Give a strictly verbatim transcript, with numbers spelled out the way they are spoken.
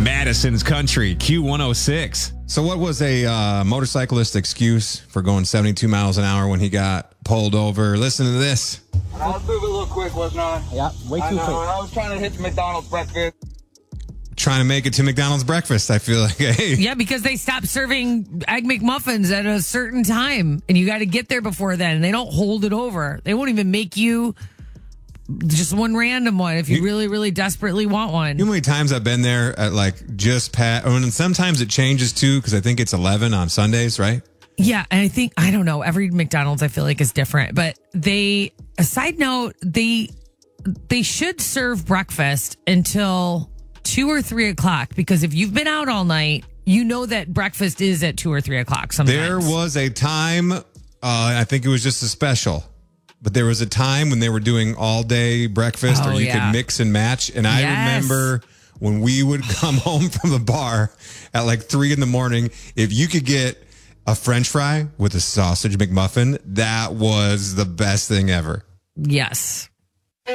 Madison's Country, Q one oh six. So what was a uh, motorcyclist excuse for going seventy-two miles an hour when he got pulled over? Listen to this. I was moving a little quick, wasn't I? Yeah, way too I know, quick. I was trying to hit the McDonald's breakfast. Trying to make it to McDonald's breakfast, I feel like. Hey. Yeah, because they stopped serving Egg McMuffins at a certain time, and you got to get there before then. And they don't hold it over. They won't even make you just one random one if you, you really, really desperately want one. You know how many times I've been there at like just pat, oh, and sometimes it changes too because I think it's eleven on Sundays, right? Yeah, and I think, I don't know, every McDonald's I feel like is different. But they, a side note, they they should serve breakfast until two or three o'clock because if you've been out all night, you know that breakfast is at two or three o'clock sometimes. There was a time, uh, I think it was just a special, but there was a time when they were doing all day breakfast Oh, or you yeah. could mix and match. And I Yes. remember when we would come home from the bar at like three in the morning, if you could get a French fry with a sausage McMuffin, that was the best thing ever. Yes.